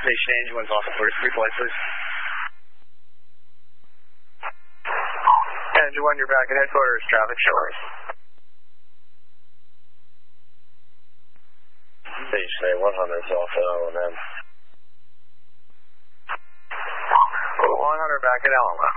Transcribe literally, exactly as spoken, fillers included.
Station engine one's off for reply, please. Engine one, you're back at headquarters, traffic showers. Station A one hundred is off at L M M. one hundred back at L M M.